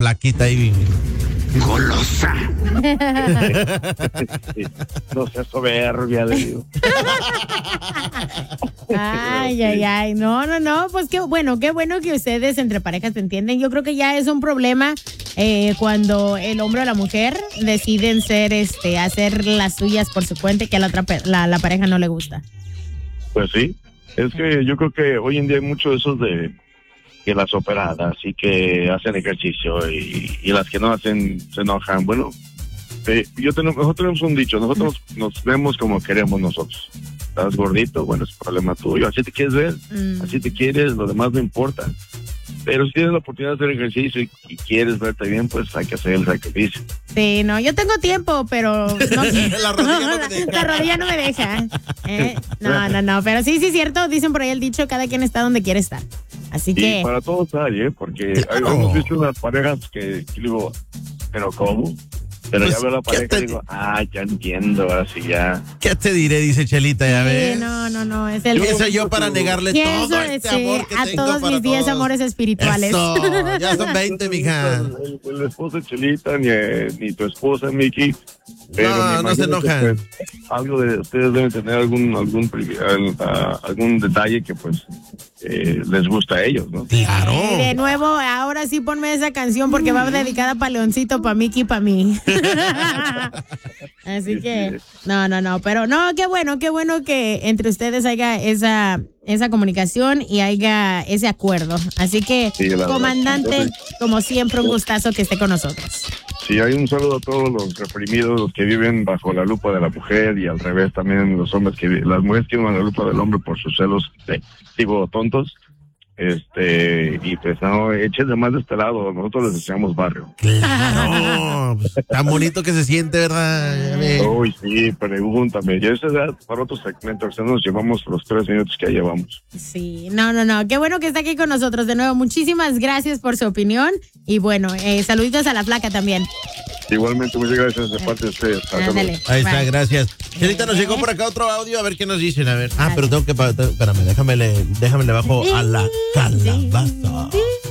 flaquita ahí. Golosa. No seas soberbia, le digo. Ay. No. Pues qué bueno que ustedes entre parejas se entienden. Yo creo que ya es un problema cuando el hombre o la mujer deciden hacer las suyas por su cuenta y que a la pareja no le gusta. Pues sí. Es que yo creo que hoy en día hay mucho de esos de que las operadas y que hacen ejercicio y las que no hacen se enojan. Bueno, nosotros tenemos un dicho, nosotros nos vemos como queremos nosotros. Estás gordito, bueno, es problema tuyo, así te quieres ver, así te quieres, lo demás no importa. Pero si tienes la oportunidad de hacer ejercicio y quieres verte bien, pues hay que hacer el sacrificio. Sí, no, yo tengo tiempo, pero no, la rodilla no me deja. No, pero sí, cierto, dicen por ahí el dicho, cada quien está donde quiere estar. Así que... Y para todos hay, porque hemos visto unas parejas que digo, ¿pero cómo? Pero pues, ya veo la pareja y digo, ya entiendo, ahora sí ya. ¿Qué te diré? Dice Chelita, ya ves. No, es el... Pienso yo para negarle todo este amor que a tengo todos mis 10 amores espirituales. Eso, ya son 20, mija. El esposo de Chelita, ni tu esposa, Miki. Pero no se enojan. Pues, algo de ustedes deben tener algún detalle que pues les gusta a ellos, ¿no? Claro. De nuevo, ahora sí ponme esa canción porque va dedicada para Leoncito, para Miki y para mí. Así que, no, pero no, qué bueno que entre ustedes haya esa comunicación y haya ese acuerdo. Así que, sí, comandante, verdad. Como siempre, un gustazo que esté con nosotros. Sí, hay un saludo a todos los reprimidos, los que viven bajo la lupa de la mujer y al revés también las mujeres que viven bajo la lupa del hombre por sus celos, tontos. Y pues no, echen de más de este lado, nosotros les deseamos barrio. Claro, tan bonito que se siente, ¿verdad? Uy, sí, pregúntame, ya esa edad para otro segmento, nos llevamos los 3 minutos que ya llevamos. Sí, no, qué bueno que está aquí con nosotros de nuevo, muchísimas gracias por su opinión y bueno, saluditos a la flaca también. Igualmente, muchas gracias de parte de ustedes. Ándale, ahí está, gracias. Chelita, nos llegó por acá otro audio, a ver qué nos dicen, a ver. Pero tengo que, espérame, déjame le bajo a la calabaza.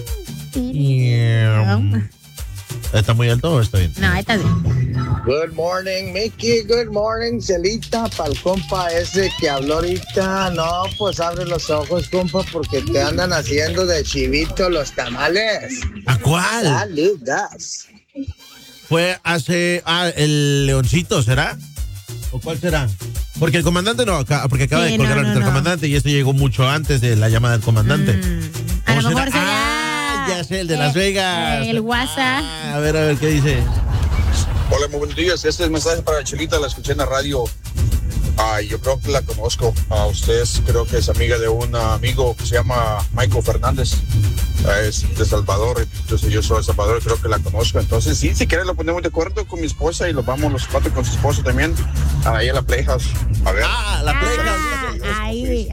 ¿Está muy alto o está bien? No, está bien. Good morning, Mickey. Good morning, Celita. Pa'l compa ese que habló ahorita. No, pues abre los ojos, compa, porque te andan haciendo de chivito los tamales. ¿A cuál? Saludas. Fue hace... el Leoncito, ¿será? ¿O cuál será? Porque el comandante no, porque acaba de colgar el comandante y esto llegó mucho antes de la llamada del comandante. A lo mejor será... ya sé, el de Las Vegas. El WhatsApp. A ver, ¿qué dice? Hola, muy buenos días. Este es el mensaje para Chelita, la escuché en la radio. Yo creo que la conozco. Ustedes creo que es amiga de un amigo que se llama Michael Fernández. Es de Salvador, entonces yo soy de Salvador, creo que la conozco. Entonces sí, si quieren lo ponemos de acuerdo con mi esposa y los vamos los 4 con su esposo también. Ahí a la Playhouse. A ver. La Playhouse. Ahí,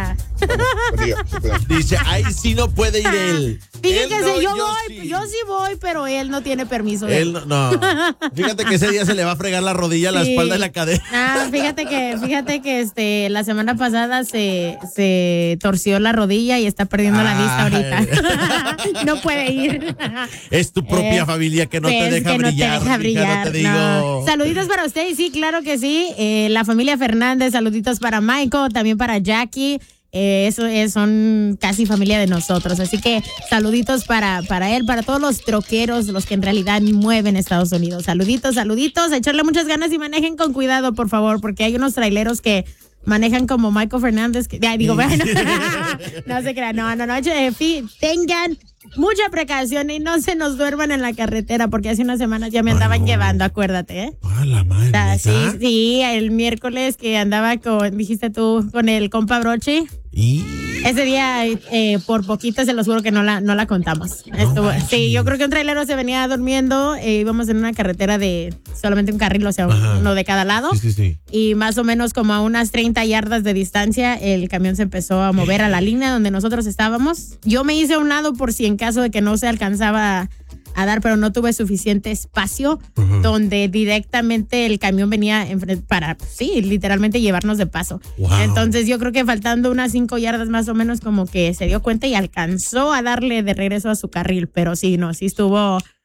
Dice, ahí sí no puede ir él. Fíjate, yo sí voy, pero él no tiene permiso. Él no. Fíjate que ese día se le va a fregar la rodilla, la espalda y la cadera. Fíjate que la semana pasada se torció la rodilla y está perdiendo la vista ahorita. No puede ir. Es tu propia familia que no te deja brillar. No te deja brillar. No te digo. Saluditos para usted, y sí, claro que sí. La familia Fernández, saluditos para Michael, también para Jackie. Son casi familia de nosotros, así que saluditos para él, para todos los troqueros, los que en realidad mueven Estados Unidos. Saluditos, echarle muchas ganas y manejen con cuidado, por favor, porque hay unos traileros que manejan como Michael Fernández, bueno, no se crean, no, tengan mucha precaución y no se nos duerman en la carretera, porque hace unas semanas ya me andaban llevando, acuérdate, ¿eh? La madre. Sí, el miércoles que andaba dijiste tú, con el compa Broche. Ese día, por poquito, se los juro que no la contamos. Sí, yo creo que un trailero se venía durmiendo, íbamos en una carretera de solamente un carril, o sea, uno de cada lado. Sí. Y más o menos como a unas 30 yardas de distancia, el camión se empezó a mover a la línea donde nosotros estábamos. Yo me hice a un lado por si en caso de que no se alcanzaba a dar, pero no tuve suficiente espacio donde directamente el camión venía para, literalmente llevarnos de paso. Wow. Entonces yo creo que faltando unas 5 yardas más o menos como que se dio cuenta y alcanzó a darle de regreso a su carril, pero sí estuvo